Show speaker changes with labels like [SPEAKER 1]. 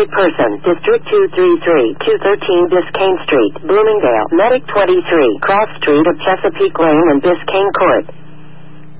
[SPEAKER 1] wanted person, District 233, 213 Biscayne Street, Bloomingdale, Medic 23, Cross Street of Chesapeake Lane and Biscayne Court.